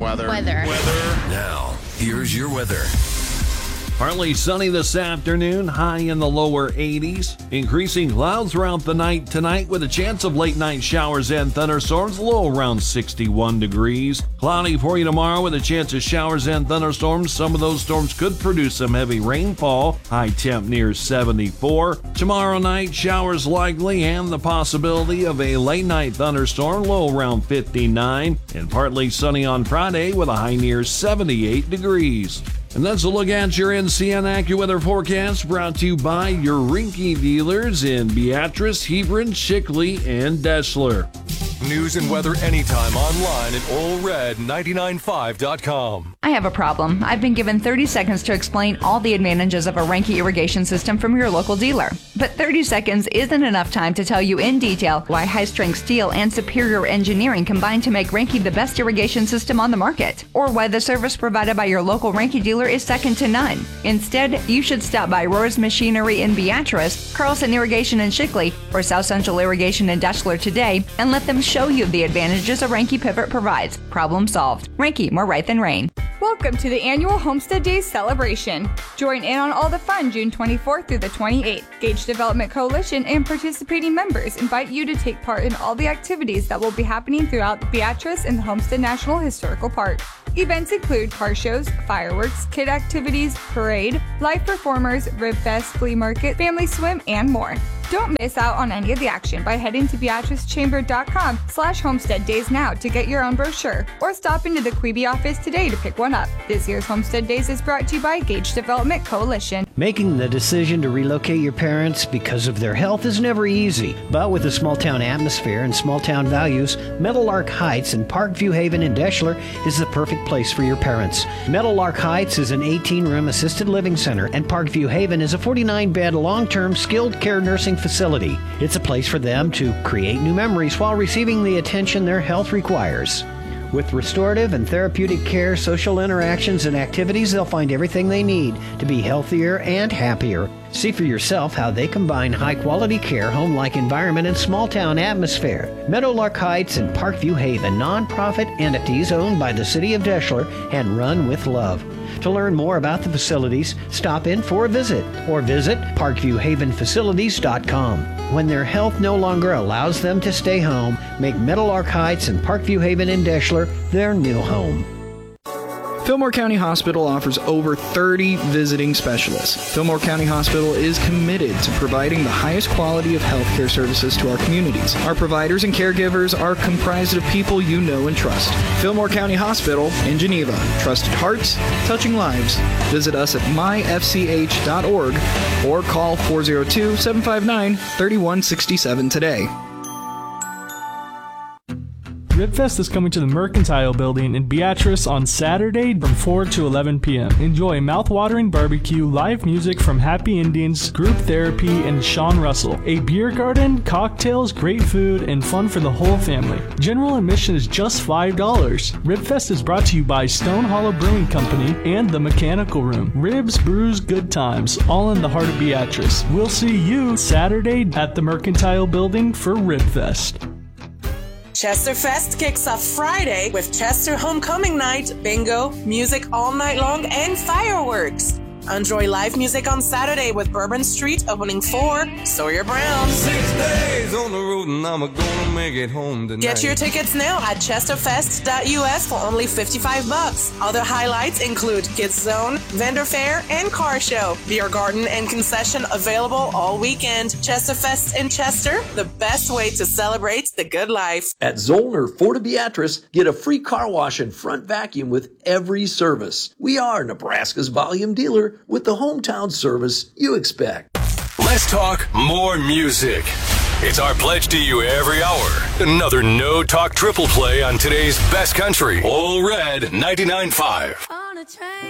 Weather. Now, here's your weather. Partly sunny this afternoon, high in the lower 80s. Increasing clouds throughout the night tonight with a chance of late night showers and thunderstorms, low around 61 degrees. Cloudy for you tomorrow with a chance of showers and thunderstorms. Some of those storms could produce some heavy rainfall, high temp near 74. Tomorrow night, showers likely and the possibility of a late night thunderstorm, low around 59. And partly sunny on Friday with a high near 78 degrees. And that's a look at your NCN AccuWeather forecast, brought to you by your Rinky dealers in Beatrice, Hebron, Shickley, and Deshler. News and weather anytime online at allred995.com. I have a problem. I've been given 30 seconds to explain all the advantages of a Renke irrigation system from your local dealer. But 30 seconds isn't enough time to tell you in detail why high-strength steel and superior engineering combine to make Renke the best irrigation system on the market, or why the service provided by your local Renke dealer is second to none. Instead, you should stop by Rohr's Machinery in Beatrice, Carlson Irrigation in Shickley, or South Central Irrigation in Deshler today and let them show you the advantages a Renke pivot provides. Problem solved. Renke, more right than rain. Welcome to the annual Homestead Days celebration. Join in on all the fun June 24th through the 28th. Gage Development Coalition and participating members invite you to take part in all the activities that will be happening throughout Beatrice and the Homestead National Historical Park. Events include car shows, fireworks, kid activities, parade, live performers, rib fest, flea market, family swim, and more. Don't miss out on any of the action by heading to beatricechamber.com/Homestead Days now to get your own brochure, or stop into the Quebe office today to pick one up. This year's Homestead Days is brought to you by Gage Development Coalition. Making the decision to relocate your parents because of their health is never easy, but with a small town atmosphere and small town values, Meadowlark Heights in Parkview Haven in Deshler is the perfect place for your parents. Meadowlark Heights is an 18-room assisted living center, and Parkview Haven is a 49-bed long-term skilled care nursing facility. It's a place for them to create new memories while receiving the attention their health requires. With restorative and therapeutic care, social interactions, and activities, they'll find everything they need to be healthier and happier. See for yourself how they combine high-quality care, home-like environment, and small-town atmosphere. Meadowlark Heights and Parkview Haven, nonprofit entities owned by the City of Deshler and run with love. To learn more about the facilities, stop in for a visit or visit parkviewhavenfacilities.com. When their health no longer allows them to stay home, make Meadowlark Heights and Parkview Haven in Deshler their new home. Fillmore County Hospital offers over 30 visiting specialists. Fillmore County Hospital is committed to providing the highest quality of healthcare services to our communities. Our providers and caregivers are comprised of people you know and trust. Fillmore County Hospital in Geneva. Trusted hearts, touching lives. Visit us at myfch.org or call 402-759-3167 today. Ribfest is coming to the Mercantile Building in Beatrice on Saturday from 4 to 11 p.m. Enjoy mouth-watering barbecue, live music from Happy Indians, group therapy, and Sean Russell, a beer garden, cocktails, great food, and fun for the whole family. General admission is just $5. Ribfest is brought to you by Stone Hollow Brewing Company and The Mechanical Room. Ribs, brews, good times, all in the heart of Beatrice. We'll see you Saturday at the Mercantile Building for Ribfest. Chesterfest kicks off Friday with Chester Homecoming Night, bingo, music all night long, and fireworks. Enjoy live music on Saturday with Bourbon Street opening 4, Sawyer Brown. 6 days on the road and I'm gonna make it home tonight. Get your tickets now at chesterfest.us for only $55. Other highlights include Kids Zone, vendor fair, and car show. Beer garden and concession available all weekend. Chesterfest in Chester, the best way to celebrate the good life. At Zollner Ford of Beatrice, get a free car wash and front vacuum with every service. We are Nebraska's volume dealer with the hometown service you expect. Let's talk more music. It's our pledge to you every hour. Another No Talk triple play on today's best country. All Red 99.5.